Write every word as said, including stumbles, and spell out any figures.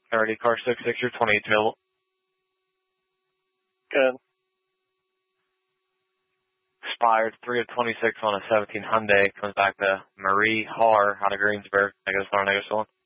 thirty, car six six, you're twenty-eight available. Good. Expired three of twenty-six on a seventeen Hyundai. Comes back to Marie Har out of Greensburg. Negative star, negative stolen.